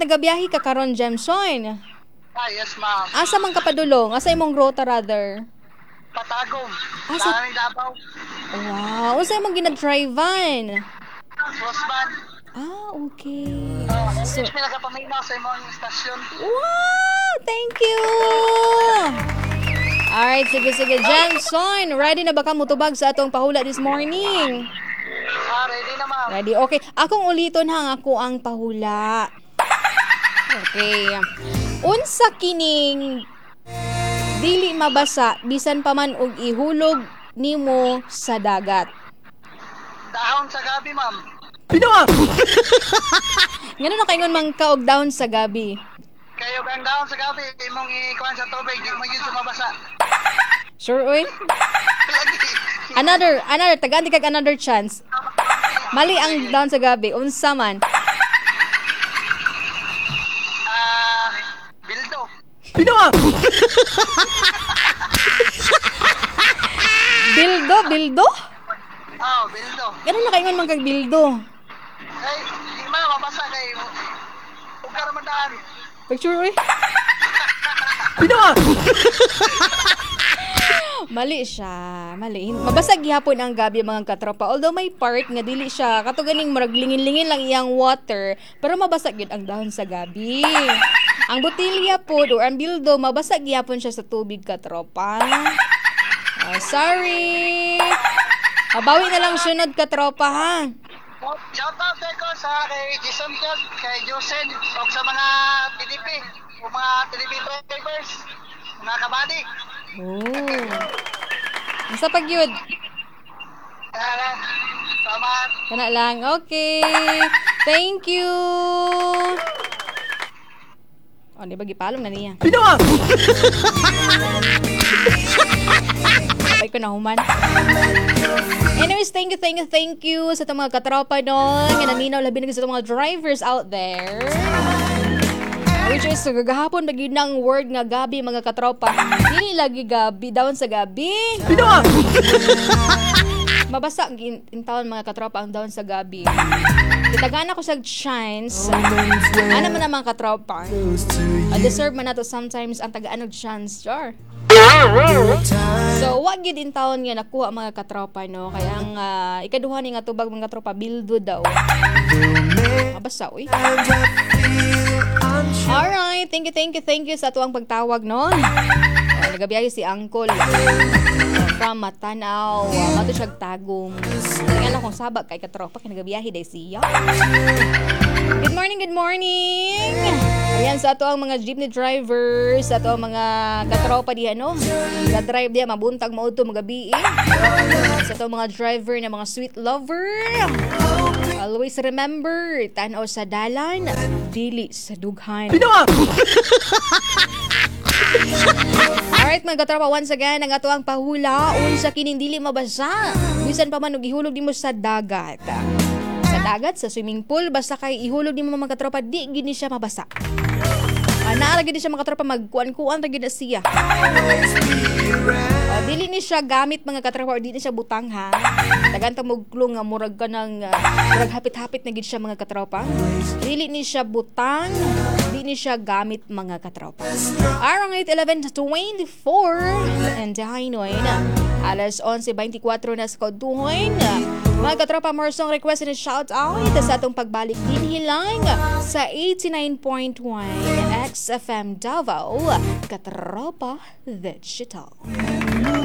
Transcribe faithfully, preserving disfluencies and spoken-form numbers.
nagabiyahe ka karon, Jemson? Ah, yes, ma'am. Asa man ka padulong? Asa imong rota rather? Patagong. Ah, sa- Daming Davao. Wow, unsa imong ginadrivean? Crossban. Ah, okay. Uh, So, so, nagapaminaw sa imong stasyon. wow! Thank you! Alright, sige, sige. Jenson, ready na ba ka mutubag sa atong pahula this morning? Ah, ready na, ma'am. Ready? Okay. Akong uliton hang ako ang pahula. Okay. Unsa kining dili mabasa bisan pa man og ihulog nimo sa dagat? Dahon sa gabi, ma'am. Ngano na kaingon man ka og down sa gabi? Kayo bang dahon sa gabi, imong ikuan sa tubig, di mo yun sumabasa. Sure, oy? Lagi. Another, another, tagaan kag another chance. Mali ang down sa gabi. Unsa man? Ah, bildo. Bildo, bildo? Oh, bildo. Ganun na kaingon man kag bildo. Ay, di man mabasa kay ug ka naman daan. Picture, oy? Mali siya. Mali. Mabasag gihapon ang gabi mga katropa. Although may part nga dili siya kato ganing murag lingin-lingin lang iyang water, pero mabasag gyud ang dahon sa gabi. Ang botilya po or ang bildo mabasag gihapon siya sa tubig katropa. Oh, sorry. Mabawi na lang sunod katropa ha. Shout out ko sa kay Jason Kat, kay Josen, o sa mga T D P, o mga T D P drivers, mga kabady. Oh. Asa pag yun? Uh, salamat. Kana lang. Okay. Thank you. Oh, di ba gipalong na niya? Sabay ko na human. Anyways, thank you, thank you, thank you sa itong mga katropa doon. Nginaminaw labi na sa itong mga drivers out there. Which is, gagahapon na yun ang word nga gabi mga katropa. Dili lagi gabi, down sa gabi. Mabasa in, in town mga katropa ang down sa gabi. Kitagana ko sa chance. Ano man ang mga katropa? I deserve man na to sometimes ang tagaan og chance. Sure. So, wag yun in town nga nakuha mga katropa, no? Kaya ang uh, ikaduha ni nga tubag mga katropa, bildo daw. Mabasa, uy. Alright, thank you, thank you, thank you sa tuwang pagtawag, no? Uh, nagabiyahe si Uncle uh, from Matanaw. Uh, mato siyang tagong. Tingnan lang kung sabag kay katropa, kaya nagabiyahe day siya. Good morning, good morning! Ayan, sa ato ang mga jeepney drivers, sa ato ang mga katropa diha, no? Nag-drive diha, mabuntag mo ito, magabi eh. Sa ato ang mga driver na mga sweet lover. Always remember, tanaw sa dalan, dili sa dughan. Alright mga katropa, once again, ang ato ang pahula, unsa kining dili mabasa. Bisan pa man og ihulog nimo sa dagat. Sa dagat, sa swimming pool, basta kay ihulog nimo mga katropa, di gini siya mabasa. Uh, Naaragin siya mga katropa, magkuan-kuan ragid na siya. Uh, dili ni siya gamit mga katropa, or dili ni siya butang ha. Daganta mugklong nga murag ka ng uh, murag hapit-hapit na gid siya mga katropa. Dili ni siya butang, dili ni siya gamit mga katropa. Alright, eleven twenty-four and Hinoy na. Alas eleven twenty-four na sa Kautuhoy. Mga katropa, more song request and shout out sa atong pagbalik din hilang sa eighty-nine point one X F M Davao, Katropa Digital.